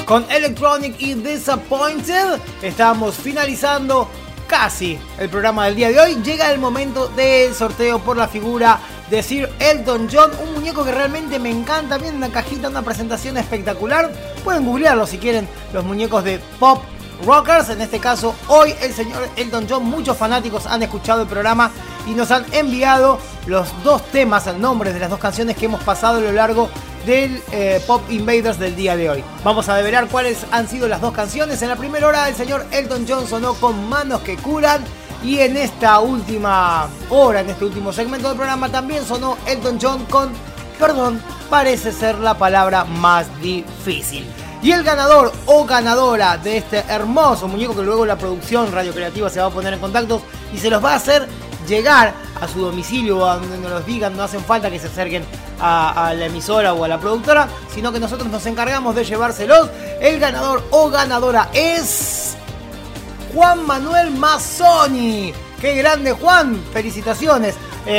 Con Electronic y Disappointed estamos finalizando casi el programa del día de hoy. Llega el momento del sorteo por la figura de Sir Elton John, un muñeco que realmente me encanta. Viene en una cajita, una presentación espectacular. Pueden googlearlo si quieren, los muñecos de Pop Rockers. En este caso, hoy el señor Elton John. Muchos fanáticos han escuchado el programa y nos han enviado los dos temas, el nombre de las dos canciones que hemos pasado a lo largo del Pop Invaders del día de hoy. Vamos a develar cuáles han sido las dos canciones. En la primera hora el señor Elton John sonó con Manos que Curan, y en esta última hora, en este último segmento del programa, también sonó Elton John con Perdón, parece ser la palabra más difícil. Y el ganador o ganadora de este hermoso muñeco, que luego la producción Radio Creativa se va a poner en contacto y se los va a hacer llegar a su domicilio o a donde nos los digan. No hacen falta que se acerquen a la emisora o a la productora, sino que nosotros nos encargamos de llevárselos. El ganador o ganadora es Juan Manuel Mazzoni. ¡Qué grande, Juan! Felicitaciones.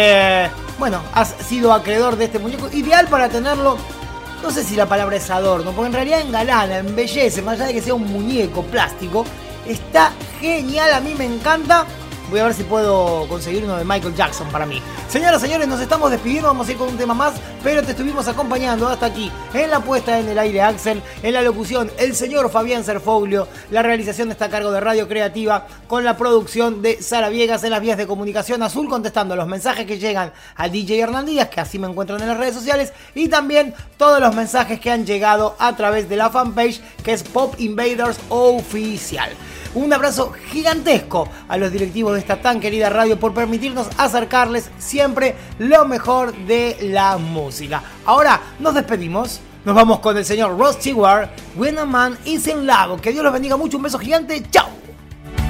Bueno, has sido acreedor de este muñeco, ideal para tenerlo. No sé si la palabra es adorno, porque en realidad engalana, embellece, más allá de que sea un muñeco plástico. Está genial, a mí me encanta. Voy a ver si puedo conseguir uno de Michael Jackson para mí. Señoras, señores, nos estamos despidiendo. Vamos a ir con un tema más, pero te estuvimos acompañando hasta aquí. En la puesta en el aire, Axel. En la locución, el señor Fabián Serfoglio. La realización está a cargo de Radio Creativa, con la producción de Sara Viegas. En las vías de comunicación, Azul contestando los mensajes que llegan a DJ Hernán Díaz, que así me encuentran en las redes sociales. Y también todos los mensajes que han llegado a través de la fanpage, que es Pop Invaders Oficial. Un abrazo gigantesco a los directivos de esta tan querida radio por permitirnos acercarles siempre lo mejor de la música. Ahora nos despedimos. Nos vamos con el señor Rod Stewart, When a Man is in Love. Que Dios los bendiga mucho. Un beso gigante. ¡Chao!